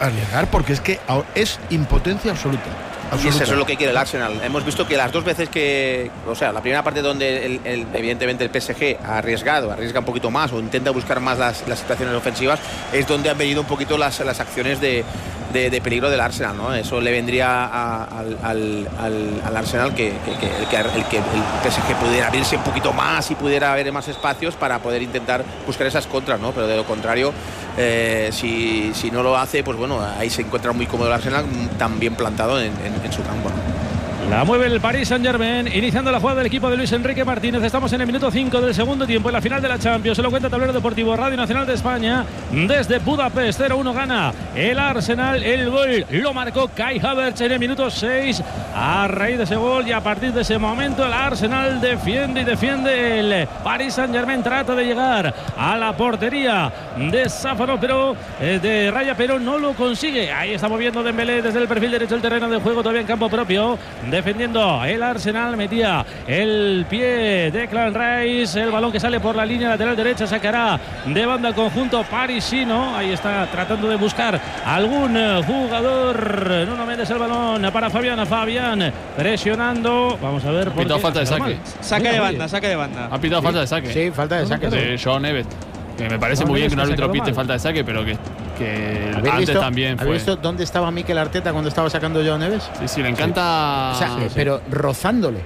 arriesgar, porque es que es impotencia absoluta. Y eso es lo que quiere el Arsenal. Hemos visto que las dos veces que, o sea, la primera parte donde evidentemente el PSG arriesga un poquito más o intenta buscar más las situaciones ofensivas, es donde han venido un poquito las acciones de peligro del Arsenal, ¿no? Eso le vendría al Arsenal que el PSG pudiera abrirse un poquito más y pudiera haber más espacios para poder intentar buscar esas contras, ¿no? Pero de lo contrario, si no lo hace, pues bueno, ahí se encuentra muy cómodo el Arsenal, tan bien plantado en su campo, ¿no? La mueve el Paris Saint-Germain, iniciando la jugada del equipo de Luis Enrique Martínez. Estamos en el minuto 5 del segundo tiempo, en la final de la Champions. Se lo cuenta Tablero Deportivo, Radio Nacional de España. Desde Budapest, 0-1 gana el Arsenal. El gol lo marcó Kai Havertz en el minuto 6. A raíz de ese gol y a partir de ese momento, el Arsenal defiende y defiende. El Paris Saint-Germain trata de llegar a la portería de Sáfaro, pero de Raya, pero no lo consigue. Ahí está moviendo Dembélé desde el perfil derecho del terreno de juego, todavía en campo propio. Defendiendo el Arsenal, metía el pie de Declan Rice, el balón que sale por la línea lateral derecha, sacará de banda el conjunto parisino. Ahí está tratando de buscar algún jugador. Nuno Méndez, el balón para Fabián presionando. Vamos a ver. Ha pitado falta de saque. Saque de banda. Ha pitado falta de saque. Sí, falta de saque. De Joao Neves. Que me parece muy bien que un árbitro pite falta de saque, pero que antes también fue. ¿Habéis visto dónde estaba Mikel Arteta cuando estaba sacando Joao Neves? Sí, le encanta. O sea, pero rozándole.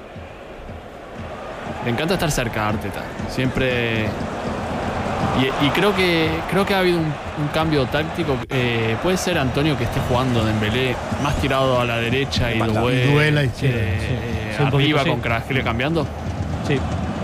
Le encanta estar cerca a Arteta. Siempre. Y creo que ha habido un cambio táctico. Puede ser, Antonio, que esté jugando Dembélé más tirado a la derecha y Doué a la izquierda. Arriba con Kvaratskhelia cambiando. Sí.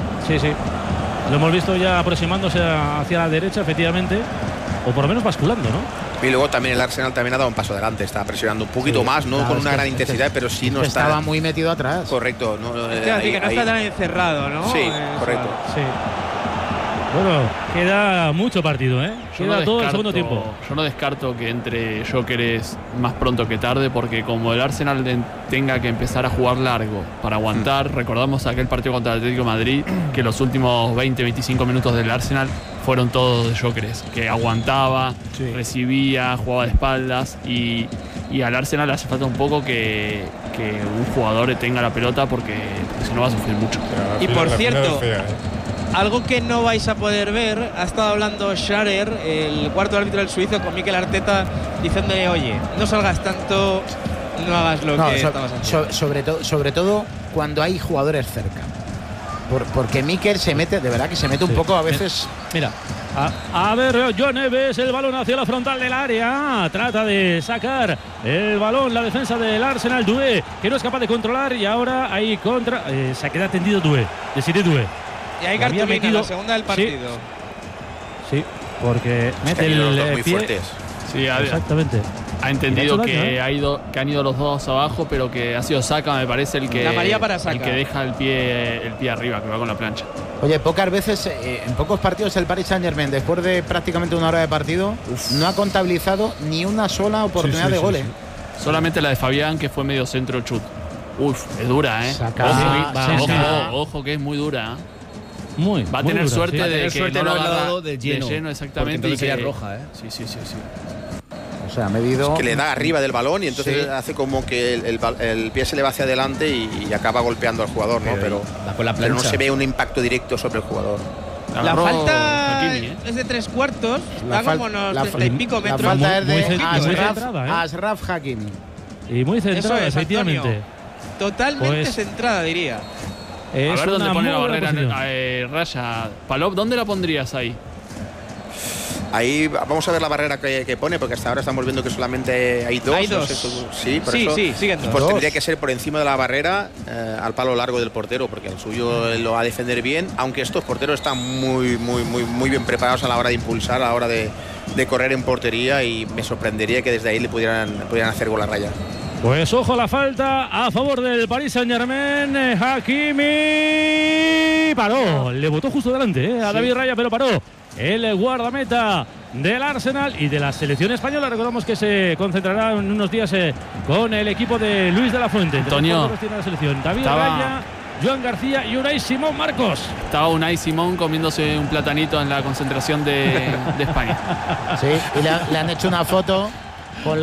Lo hemos visto ya aproximándose hacia la derecha, efectivamente, o por lo menos basculando, ¿no? Y luego también el Arsenal también ha dado un paso adelante, está presionando un poquito más, no con una gran intensidad, pero sí no está. Estaba muy metido atrás. Correcto. Que no está tan encerrado, ¿no? Sí, correcto. Sí. Bueno, queda mucho partido, ¿eh? Queda todo el segundo tiempo. Yo no descarto que entre Gyökeres más pronto que tarde, porque como el Arsenal tenga que empezar a jugar largo para aguantar, recordamos aquel partido contra el Atlético de Madrid, que los últimos 20-25 minutos del Arsenal fueron todos de Gyökeres, que aguantaba, recibía, jugaba de espaldas y al Arsenal le hace falta un poco que un jugador tenga la pelota porque si no va a sufrir mucho. Y por cierto, algo que no vais a poder ver, ha estado hablando Scharer, el cuarto árbitro del suizo, con Mikel Arteta, diciéndole, oye, no salgas tanto, no hagas lo que estabas haciendo. Sobre todo cuando hay jugadores cerca. Porque Mikel se mete, de verdad que se mete un poco a veces. Mira, a ver, Joao Neves, el balón hacia la frontal del área. Trata de sacar el balón, la defensa del Arsenal. Doué, que no es capaz de controlar, y ahora ahí contra. Se queda tendido Doué, Desiré Doué. Y hay cartulina, la segunda del partido. Sí, porque mete los dos el muy pie. Fuertes. Sí, exactamente. Ha entendido que daño, han ido los dos abajo, pero que ha sido Saka, me parece, el que deja el pie arriba, que va con la plancha. Oye, pocas veces, en pocos partidos, el Paris Saint-Germain, después de prácticamente una hora de partido, no ha contabilizado ni una sola oportunidad de gol. Solamente la de Fabián, que fue medio centro chut. Es dura, ¿eh? Ojo, que es muy dura, va a tener dura, suerte de que suerte no lo ha agarra dado de lleno, exactamente. Y sería roja, ¿eh? Sí. O sea, ha medido. Es que le da arriba del balón y entonces hace como que el pie se le va hacia adelante y acaba golpeando al jugador, ¿no? Pero no se ve un impacto directo sobre el jugador. La falta es de 3/4, está como unos 30 y pico metros. La falta es de centrada, Ashraf Hakimi. Y muy centrada, Eso es, efectivamente. Antonio. Totalmente centrada, diría. A ver dónde pone la barrera, Raya. Palop, ¿dónde la pondrías ahí? Ahí vamos a ver la barrera que pone, porque hasta ahora estamos viendo que solamente hay dos. Hay dos. Siguen dos. Pues tendría que ser por encima de la barrera, al palo largo del portero, porque el suyo lo va a defender bien, aunque estos porteros están muy bien preparados a la hora de impulsar, a la hora de correr en portería, y me sorprendería que desde ahí le pudieran hacer gol a Raya. Pues ojo, la falta a favor del Paris Saint-Germain. Hakimi paró, le botó justo delante a David Raya, pero paró el guardameta del Arsenal y de la selección española. Recordamos que se concentrará en unos días con el equipo de Luis de la Fuente. Antonio, tiene la selección David Raya, Joan García y Unai Simón. Marcos. Estaba Unai Simón comiéndose un platanito en la concentración de España. Sí, y le han hecho una foto con